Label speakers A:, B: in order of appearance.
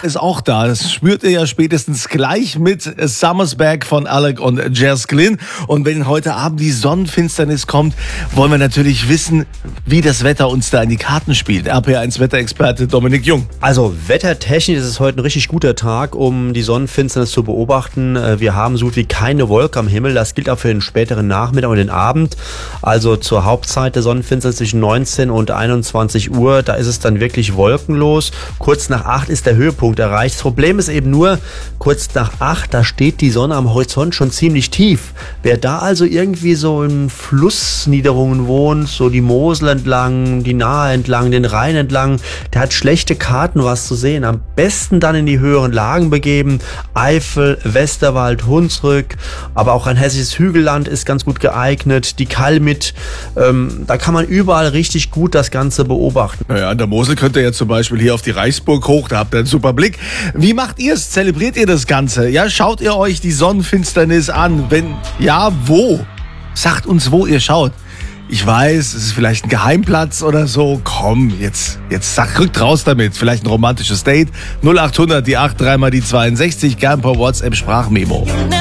A: ist auch da. Das spürt ihr ja spätestens gleich mit Summersback von Alec und Jazz Glynn. Und wenn heute Abend die Sonnenfinsternis kommt, wollen wir natürlich wissen, wie das Wetter uns da in die Karten spielt. RPR1 Wetterexperte Dominik Jung.
B: Also wettertechnisch ist es heute ein richtig guter Tag, um die Sonnenfinsternis zu beobachten. Wir haben so gut wie keine Wolke am Himmel. Das gilt auch für den späteren Nachmittag und den Abend. Also zur Hauptzeit der Sonnenfinsternis zwischen 19 und 21 Uhr. Da ist es dann wirklich wolkenlos. Kurz nach 8 ist der Höhepunkt erreicht. Das Problem ist eben nur, kurz nach 8, da steht die Sonne am Horizont schon ziemlich tief. Wer da also irgendwie so in Flussniederungen wohnt, so die Mosel entlang, die Nahe entlang, den Rhein entlang, der hat schlechte Karten, was zu sehen. Am besten dann in die höheren Lagen begeben. Eifel, Westerwald, Hunsrück, aber auch ein hessisches Hügelland ist ganz gut geeignet. Die Kalmit, da kann man überall richtig gut das Ganze beobachten.
A: Naja, an der Mosel könnt ihr ja zum Beispiel hier auf die Reichsburg hoch, da habt ihr einen super Blick. Wie macht ihr es? Zelebriert ihr das Ganze? Ja, schaut ihr euch die Sonnenfinsternis an? Wenn ja, wo? Sagt uns, wo ihr schaut. Ich weiß, es ist vielleicht ein Geheimplatz oder so. Komm, jetzt rückt raus damit. Vielleicht ein romantisches Date. 0800 die 8 3 mal die 62. Gern per WhatsApp Sprachmemo.